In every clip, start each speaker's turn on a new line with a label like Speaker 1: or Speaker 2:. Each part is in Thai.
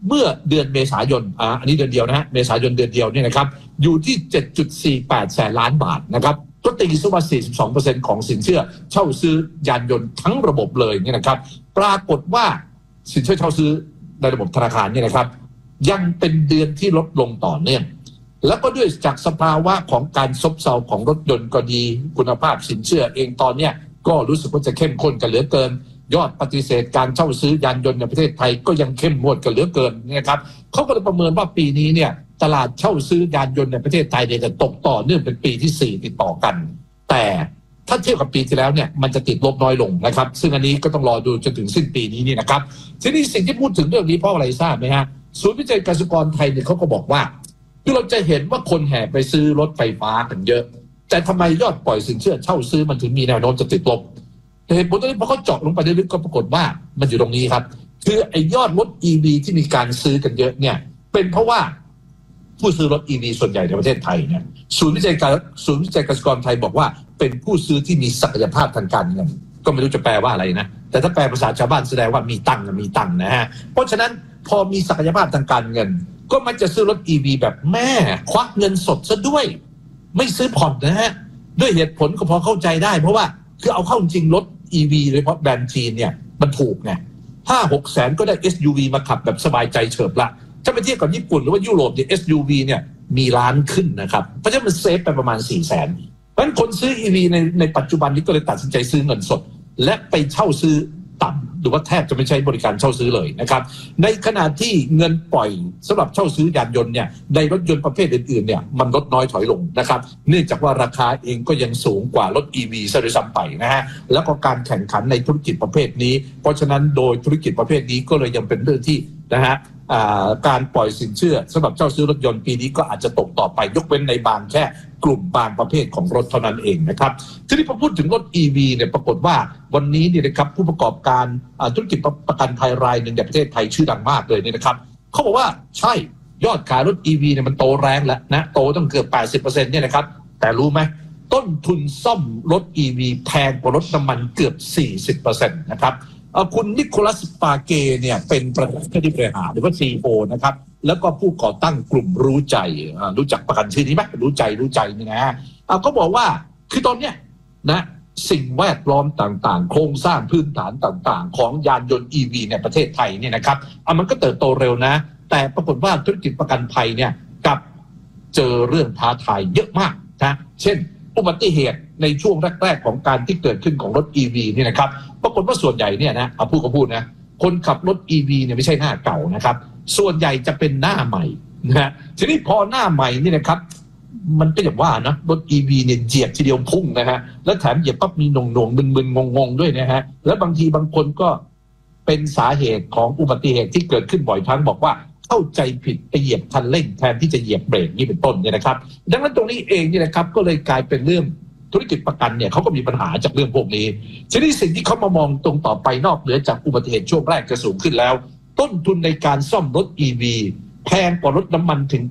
Speaker 1: เมื่อเดือนเมษายนอันนี้เดือนเดียวนะฮะเมษายนเดือนเดียวเนี่ยนะครับอยู่ที่ 7.48 แสนล้านบาทนะครับก็ตีซะว่า 42% ของสินเชื่อเช่าซื้อยานยนต์ทั้งระบบเลยเนี่ยนะครับปรากฏว่าสินเชื่อเช่าซื้อในระบบธนาคารเนี่ยนะครับยังเป็นเดือนที่ลดลงต่อเนื่องแล้วก็ด้วยจากสภาวะของการซบเซาของรถยนต์ก็ดีคุณภาพสินเชื่อเองตอนเนี้ยก็รู้สึกว่าจะเข้มข้นกันเหลือเกินยอดปฏิเสธการเช่าซื้อยานยนต์ในประเทศไทยก็ยังเข้มงวดกันเหลือเกินนะครับเขาก็เลยประเมินว่าปีนี้เนี่ยตลาดเช่าซื้อยานยนต์ในประเทศไทยเนี่ยจะตกต่อเนื่องเป็นปีที่4ติดต่อกันแต่ถ้าเทียบกับปีที่แล้วเนี่ยมันจะติดลบน้อยลงนะครับซึ่งอันนี้ก็ต้องรอดูจนถึงสิ้นปีนี้นี่นะครับทีนี้สิ่งที่พูดถึงเรื่องนี้เพราะอะไรทราบไหมฮะศูนย์วิจัยเกษตรกรไทยเนี่ยเขาก็บอกว่าคือเราจะเห็นว่าคนแห่ไปซื้อรถไฟฟ้ากันเยอะแต่ทำไมยอดปล่อยสินเชื่อเช่าซื้อมันถึงมีแนวโน้มจะติดลบเหตุผลตรงนี้พอเขาเจาะลงไปลึกก็ปรากฏว่ามันอยู่ตรงนี้ครับคือไอ้ยอดรถ EV ที่มีการซื้อกันเยอะเนี่ยเป็นเพราะว่าผู้ซื้อรถ EV ส่วนใหญ่ในประเทศไทยเนี่ยศูนย์วิจัยเกษตรกรไทยบอกว่าเป็นผู้ซื้อที่มีศักยภาพทางการเงินก็ไม่รู้จะแปลว่าอะไรนะแต่ถ้าแปลภาษาชาวบ้านแสดงว่ามีตังค์นะฮะเพราะฉะนั้นพอมีศักยภาพทางการเงินก็มันจะซื้อรถ EV แบบแม่ควักเงินสดซะด้วยไม่ซื้อผ่อนนะฮะด้วยเหตุผลก็พอเข้าใจได้เพราะว่าคือเอาเข้าจริงรถ EV โดยเฉพาะแบรนด์จีนเนี่ยมันถูกไง5-6 แสนก็ได้ SUV มาขับแบบสบายใจเฉิบละถ้าไปเทียบกับญี่ปุ่นหรือว่ายุโรปเนี่ย SUV เนี่ยมีล้านขึ้นนะครับเพราะฉะนั้นมันเซฟไปประมาณ 4 แสนเพราะฉะนั้นคนซื้อ EV ในปัจจุบันนี้ก็เลยตัดสินใจซื้อเงินสดและไปเช่าซื้อต่ำหรือว่าแทบจะไม่ใช้บริการเช่าซื้อเลยนะครับในขณะที่เงินปล่อยสำหรับเช่าซื้อยานยนต์เนี่ยในรถยนต์ประเภทอื่นๆเนี่ยมันลดน้อยถอยลงนะครับเนื่องจากว่าราคาเองก็ยังสูงกว่ารถ EV ซะด้วยซ้ำไปนะฮะแล้วก็การแข่งขันในธุรกิจประเภทนี้เพราะฉะนั้นโดยธุรกิจประเภทนี้ก็เลยยังเป็นเรื่องที่นะฮะการปล่อยสินเชื่อสำหรับเช่าซื้อรถยนต์ปีนี้ก็อาจจะตกต่อไปยกเว้นในบางแค่กลุ่มบางประเภทของรถเท่านั้นเองนะครับทีนี้พอพูดถึงรถ EV เนี่ยปรากฏว่าวันนี้เนี่ยนะครับผู้ประกอบการธุรกิจประกันภัยรายหนึ่งในประเทศไทยชื่อดังมากเลยเนี่ยนะครับเขาบอกว่าใช่ยอดขายรถ EV เนี่ยมันโตแรงแล้วนะโตตั้งเกือบ 80% เนี่ยนะครับแต่รู้ไหมต้นทุนซ่อมรถ EV แพงกว่ารถน้ำมันเกือบ 40% นะครับคุณนิโคลัสปาเกเนี่ยเป็นประธานบริหารหรือว่า CEO นะครับแล้วก็ผู้ก่อตั้งกลุ่มรู้ใจรู้จักประกันชื่อนี้ไหมรู้ใจนี่นะฮะเขาบอกว่าคือตอนเนี้ยนะสิ่งแวดล้อมต่างๆโครงสร้างพื้นฐานต่างๆของยานยนต์ EV ในประเทศไทยเนี่ยนะครับมันก็เติบโตเร็วนะแต่ปรากฏว่าธุรกิจประกันภัยเนี่ยกับเจอเรื่องท้าทายเยอะมากนะเช่นอุบัติเหตุในช่วงแรกๆของการที่เกิดขึ้นของรถ EV เนี่ยนะครับปรากฏว่าส่วนใหญ่เนี่ยนะพูดนะคนขับรถ EV เนี่ยไม่ใช่หน้าเก่านะครับส่วนใหญ่จะเป็นหน้าใหม่นะฮะทีนี้พอหน้าใหม่นี่นะครับมันก็อย่างว่านะรถ EV เนี่ยเหยียบทีเดียวพุ่งนะฮะแล้วแถมเหยียบปั๊บมีหน่วงมึนงงด้วยนะฮะแล้วบางทีบางคนก็เป็นสาเหตุของอุบัติเหตุที่เกิดขึ้นบ่อยครั้งบอกว่าเข้าใจผิดไปเหยียบคันเร่งแทนที่จะเหยียบเบรกนี่เป็นต้นเนี่ยนะครับดังนั้นตรงนี้เองเนี่ยนะครับก็เลยกลายเป็นเรื่องธุรกิจประกันเนี่ยเขาก็มีปัญหาจากเรื่องพวกนี้ทีนี้สิ่งที่เขามามองตรงต่อไปนอกเหนือจากอุบัติเหตุช่วงแรกจะสูงขึ้นแล้วต้นทุนในการซ่อมรถ EV แพงกว่ารถน้ำมันถึง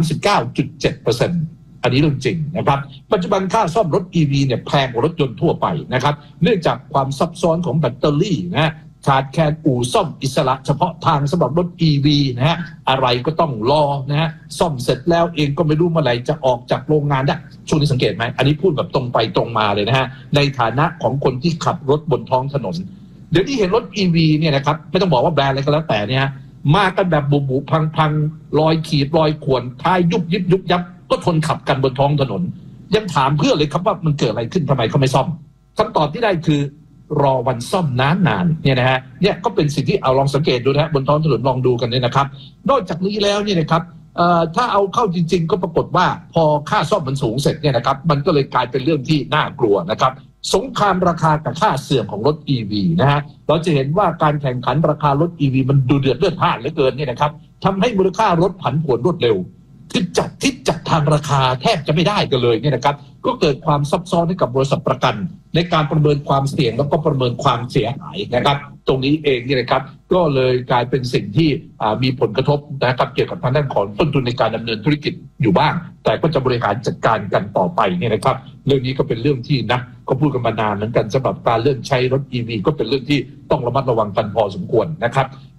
Speaker 1: 39.7% อันนี้เรื่องจริงนะครับปัจจุบันค่าซ่อมรถ EV เนี่ยแพงกว่ารถยนต์ทั่วไปนะครับเนื่องจากความซับซ้อนของแบตเตอรี่นะขาดแคลนอู่ซ่อมอิสระเฉพาะทางสำหรับรถ EV นะฮะอะไรก็ต้องรอนะฮะซ่อมเสร็จแล้วเองก็ไม่รู้เมื่อไหร่จะออกจากโรงงานได้ช่วงนี้สังเกตไหมอันนี้พูดแบบตรงไปตรงมาเลยนะฮะในฐานะของคนที่ขับรถบนท้องถนนเดี๋ยวนี้เห็นรถ EV เนี่ยนะครับไม่ต้องบอกว่าแบรนด์อะไรก็แล้วแต่เนี่ยมากันแบบบุบพังรอยขีดรอยข่วนท้ายยุบยับก็ทนขับกันบนท้องถนนยังถามเพื่อนเลยครับว่ามันเกิดอะไรขึ้นทำไมเขาไม่ซ่อมคำตอบที่ได้คือรอวันซ่อมนานเนี่ยนะฮะเนี่ยก็เป็นสิ่งที่เอาลองสังเกตดูนะบนท้องถนนลองดูกันเนี่ยนะครับนอกจากนี้แล้วเนี่ยนะครับถ้าเอาเข้าจริงๆก็ปรากฏว่าพอค่าซ่อมมันสูงเสร็จเนี่ยนะครับมันก็เลยกลายเป็นเรื่องที่น่ากลัวนะครับสงครามราคากับค่าเสื่อมของรถ EV นะฮะเราจะเห็นว่าการแข่งขันราคารถ EV มันดูเดือดเลือดพล่านเหลือเกินเนี่ยนะครับทำให้มูลค่ารถผันผวนรวดเร็วคือจัดทางราคาแทบจะไม่ได้กันเลยเนี่ยนะครับก็เกิดความซับซ้อนให้กับบริษัทประกันในการประเมินความเสี่ยงแล้วก็ประเมินความเสียหายนะครับตรงนี้เองเนี่ยนะครับก็เลยกลายเป็นสิ่งที่มีผลกระทบนะครับเกี่ยวกับทางด้านของต้นทุนในการดำเนินธุรกิจอยู่บ้างแต่ก็จะบริหารจัดการกันต่อไปเนี่ยนะครับเรื่องนี้ก็เป็นเรื่องที่นะก็พูดกันมานานเหมือนกันสำหรับการเริ่มใช้รถ EV ก็เป็นเรื่องที่ต้องระมัดระวังกันพอสมควรนะครับ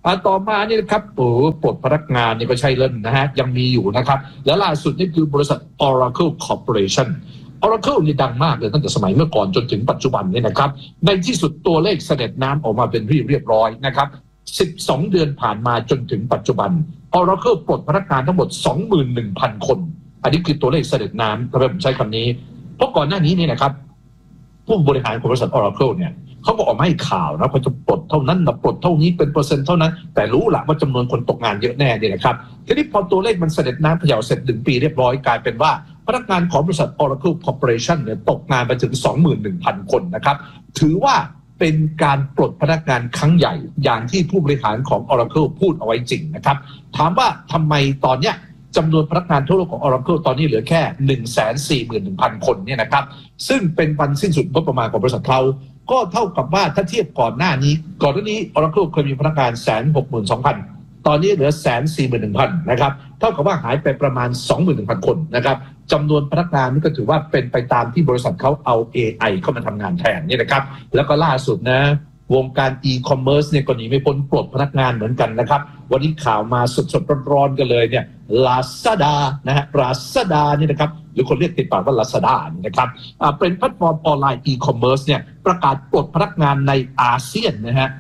Speaker 1: ต่อมานี่นะครับปลดพนักงานนี่ก็ใช่เล่นนะฮะยังมีอยู่นะครับและล่าสุดนี่คือบริษัท Oracle Corporation Oracle นี่ดังมากเลยตั้งแต่สมัยเมื่อก่อนจนถึงปัจจุบันนี่นะครับในที่สุดตัวเลขเสด็จน้ำออกมาเป็นที่เรียบร้อยนะครับ12 เดือนผ่านมาจนถึงปัจจุบัน Oracle ปลดพนักงานทั้งหมด 21,000 คนอันนี้คือตัวเลขเสด็จน้ำทำไมผมใช้คำนี้เพราะก่อนหน้านี้นี่นะครับผู้บริหารของบริษัท Oracle เนี่ยเขาก็ออกมาให้ข่าวนะเขาจะปลดเท่านั้นนะปลดเท่านี้เป็นเปอร์เซ็นต์เท่านั้นแต่รู้ละว่าจำนวนคนตกงานเยอะแน่เนี่ยนะครับทีนี้พอตัวเลขมันเสด็จน้ำเขย่าเสร็จ1 ปีเรียบร้อยกลายเป็นว่าพนักงานของบริษัท Oracle Corporation เนี่ยตกงานไปถึง 21,000 คนนะครับถือว่าเป็นการปลดพนักงานครั้งใหญ่อย่างที่ผู้บริหารของ Oracle พูดเอาไว้จริงนะครับถามว่าทำไมตอนเนี้ยจำนวนพนักงานทั่วโลกของ Oracle ตอนนี้เหลือแค่ 141,000 คนเนี่ยนะครับซึ่งเป็นวันสิ้นสุดงบประมาณของบริษัทเขาก็เท่ากับว่าถ้าเทียบก่อนหน้านี้ Oracle เคยมีพนักงาน 162,000 ตอนนี้เหลือ 141,000 นะครับเท่ากับว่าหายไปประมาณ 21,000 คนนะครับจำนวนพนักงานนี่ก็ถือว่าเป็นไปตามที่บริษัทเขาเอา AI เข้ามาทำงานแทนนี่นะครับแล้วก็ล่าสุดนะวงการ e-commerce เนี่ยก็หนีไม่พ้นปลดพนักงานเหมือนกันนะครับวันนี้ข่าวมาสดๆร้อนๆกันเลยเนี่ย Lazada นะฮะ Lazada นี่นะครับหรือคนเรียกติดปากว่า Lazada นี่นะครับเป็นแพลตฟอร์มออนไลน์ e-commerce เนี่ยประกาศปลดพนักงานในอาเซียนนะฮะ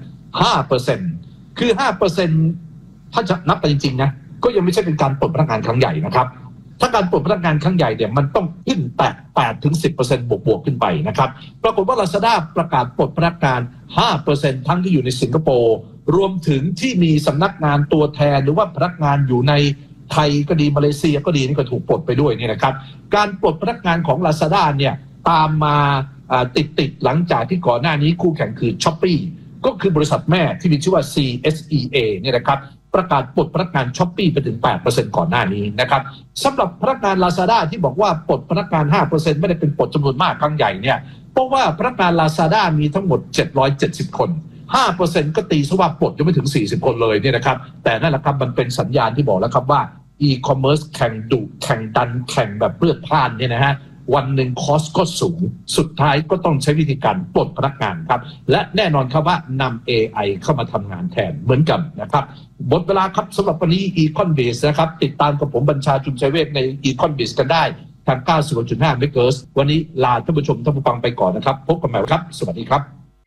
Speaker 1: 5% คือ 5% ถ้าจะนับไปจริงๆนะก็ยังไม่ใช่เป็นการปลดพนักงานครั้งใหญ่นะครับถ้าการปลดพนักงานครั้งใหญ่เนี่ยมันต้องขึ้นแต่ 8-10% บวกขึ้นไปนะครับปรากฏว่า Lazada ประกาศปลดพนักงาน 5% ทั้งที่อยู่ในสิงคโปร์รวมถึงที่มีสำนักงานตัวแทนหรือว่าพนักงานอยู่ในไทยก็ดีมาเลเซียก็ดีนี่ก็ถูกปลดไปด้วยนี่นะครับการปลดพนักงานของ Lazada เนี่ยตามมาติดหลังจากที่ก่อนหน้านี้คู่แข่งคือ Shopee ก็คือบริษัทแม่ที่มีชื่อว่า CSEA เนี่ยนะครับประกาศปลดพนักงาน Shopee ไปถึง 8% ก่อนหน้านี้นะครับสำหรับพนักงาน Lazada ที่บอกว่าปลดพนักงาน 5% ไม่ได้เป็นปลดจำนวนมากครั้งใหญ่เนี่ยเพราะว่าพนักงาน Lazada มีทั้งหมด770 คน 5% ก็ตีซะว่าปลดยังไม่ถึง40 คนเลยเนี่ยนะครับแต่นั่นแหละครับมันเป็นสัญญาณที่บอกแล้วครับว่า e-commerce แข่งดุแข่งดันแข่งแบบเลือดพล่านเนี่ยนะฮะวันหนึ่งคอสก็สูงสุดท้ายก็ต้องใช้วิธีการปลดพนักงานครับและแน่นอนครับว่านำ AI เข้ามาทำงานแทนเหมือนกันนะครับหมดเวลาครับสำหรับวันนี้ Econ-Biz นะครับติดตามกับผมบัญชาจุนชัยเวชใน Econ-Biz กันได้ทาง 90.5 เมกะเฮิรตซ์วันนี้ลาท่านผู้ชมท่านผู้ฟังไปก่อนนะครับพบกันใหม่ครับสวัสดีครับ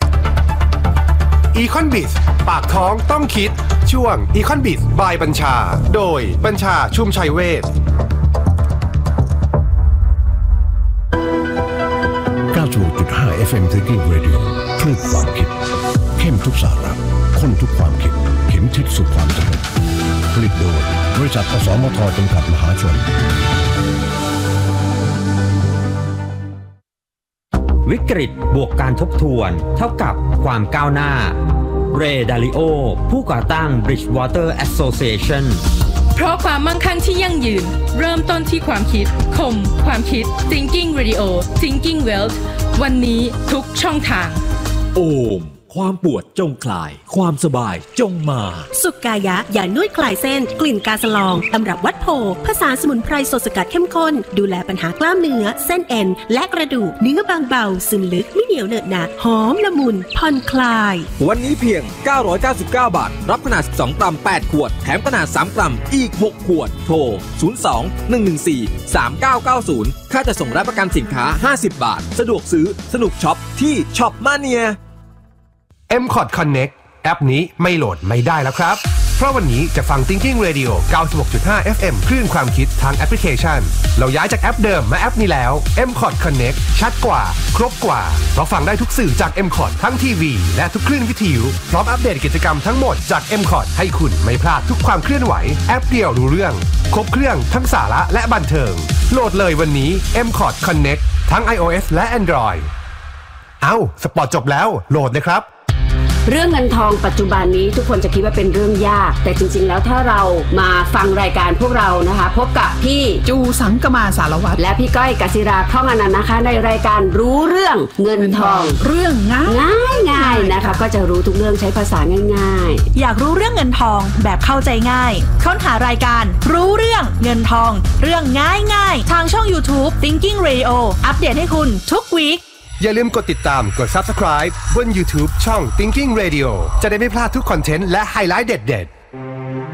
Speaker 2: Econ-Biz ปากท้องต้องคิดช่วง Econ-Biz by บัญชาโดยบัญชาชุมชัยเวช
Speaker 3: 96.5 FM Thinking Radio คลื่นความคิดเข้มทุกสาระข้นทุกความคิดเข็มทิศสู่ความสำเร็จผลิตโดยบริษัทอสมทจำกัดมหาชน
Speaker 4: วิกฤตบวกการทบทวนเท่ากับความก้าวหน้าเรย์ดาริโอผู้ก่อตั้ง Bridgewater Association
Speaker 5: เพราะความมั่งคั่งที่ยั่งยืนเริ่มต้นที่ความคิดคมความคิด Thinking Radio Thinking Wealth วันนี้ทุกช่องทาง
Speaker 6: โอมความปวดจงคลายความสบายจงมา
Speaker 7: สุกายะยานวดคลายเส้นกลิ่นกาสลองตำรับวัดโพผสานสมุนไพรสดสกัดเข้มข้นดูแลปัญหากล้ามเนื้อเส้นเอ็นและกระดูกเนื้อบางเบาซึมลึกไม่เหนียวเหนอะหนะหอมละมุนผ่อนคลาย
Speaker 6: วันนี้เพียง999 บาทรับขนาด12กรัม8ขวดแถมขนาด3กรัมอีก6ขวดโทร02-114-3990ค่าจะส่งรับประกันสินค้า50 บาทสะดวกซื้อสนุกช็อปที่ช็อปมาเนีย
Speaker 2: MCOT Connect แอปนี้ไม่โหลดไม่ได้แล้วครับเพราะวันนี้จะฟัง Thinking Radio 96.5 FM คลื่นความคิดทางแอปพลิเคชันเราย้ายจากแอปเดิมมาแอปนี้แล้ว MCOT Connect ชัดกว่าครบกว่าเพราะฟังได้ทุกสื่อจาก MCOT ทั้งทีวีและทุกคลื่นวิทยุพร้อมอัปเดตกิจกรรมทั้งหมดจาก MCOT ให้คุณไม่พลาดทุกความเคลื่อนไหวแอปเดียวรู้เรื่องครบเครื่องทั้งสาระและบันเทิงโหลดเลยวันนี้ MCOT Connect ทั้ง iOS และ Android สปอร์ตจบแล้วโหลดเลยครับ
Speaker 8: เรื่องเงินทองปัจจุบันนี้ทุกคนจะคิดว่าเป็นเรื่องยากแต่จริงๆแล้วถ้าเรามาฟังรายการพวกเรานะคะพบกับพี่
Speaker 9: จูสังกมาสารวัตร
Speaker 8: และพี่ก้อยกศิราท่องอนันต์นะคะในรายการรู้เรื่องเงินทอง
Speaker 9: เรื่อง
Speaker 8: ง่ายนะคะก็จะรู้ทุกเรื่องใช้ภาษาง่าย
Speaker 9: ๆอยากรู้เรื่องเงินทองแบบเข้าใจง่ายค้นหารายการรู้เรื่องเงินทองเรื่องง่ายๆทางช่อง YouTube Thinking Radio อัปเดตให้คุณทุกวีค
Speaker 2: อย่าลืมกดติดตามกด Subscribe บน YouTube ช่อง Thinking Radio จะได้ไม่พลาดทุกคอนเทนต์และไฮไลท์เด็ดๆ